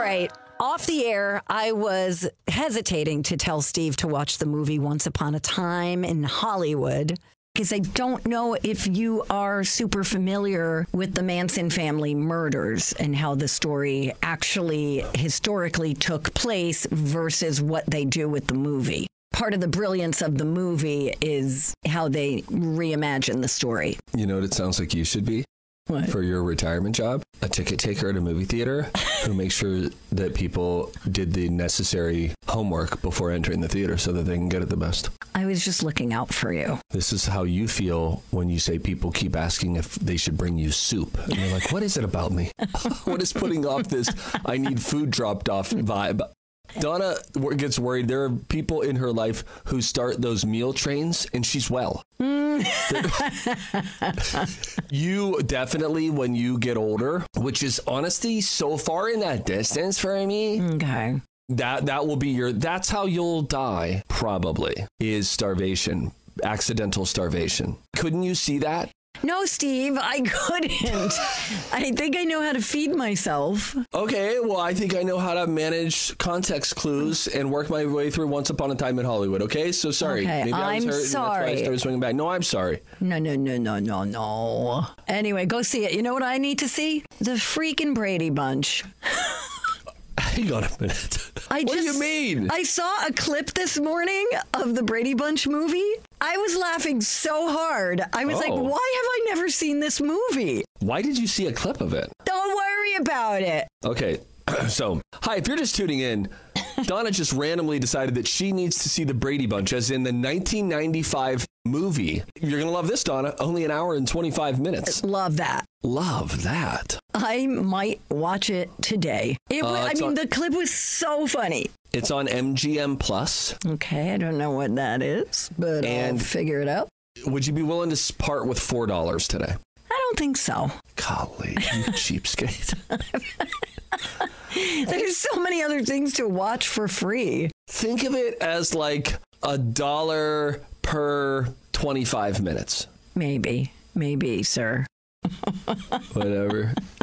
right. Off the air, I was hesitating to tell Steve to watch the movie Once Upon a Time in Hollywood, because I don't know if you are super familiar with the Manson family murders and how the story actually historically took place versus what they do with the movie. Part of the brilliance of the movie is how they reimagine the story. You know what it sounds like you should be? What? For your retirement job? A ticket taker at a movie theater who makes sure that people did the necessary homework before entering the theater so that they can get it the best. I was just looking out for you. This is how you feel when you say people keep asking if they should bring you soup. And you're like, what is it about me? What is putting off this I need food dropped off vibe? Donna gets worried. There are people in her life who start those meal trains, and she's well. You definitely, when you get older, which is honestly so far in that distance for me. Okay. That will be that's how you'll die, probably, is starvation, accidental starvation. Couldn't you see that? No, Steve, I couldn't. I think I know how to feed myself. Okay, well, I think I know how to manage context clues and work my way through Once Upon a Time in Hollywood, okay? So sorry. Okay, Maybe I was hurt, I'm sorry. and that's why I started swinging back. No, I'm sorry. No. Anyway, go see it. You know what I need to see? The freaking Brady Bunch. Hang on a minute. What do you mean? I saw a clip this morning of the Brady Bunch movie. I was laughing so hard. I was like, why have I never seen this movie? Why did you see a clip of it? Don't worry about it. Okay. So, hi, if you're just tuning in, Donna just randomly decided that she needs to see the Brady Bunch, as in the 1995 movie. You're going to love this, Donna. Only an hour and 25 minutes. Love that. Love that. I might watch it today. The clip was so funny. It's on MGM Plus. Okay, I don't know what that is, but I'll figure it out. Would you be willing to part with $4 today? I don't think so. Golly, you cheapskate. There's so many other things to watch for free. Think of it as like $1 per 25 minutes. Maybe, sir. Whatever.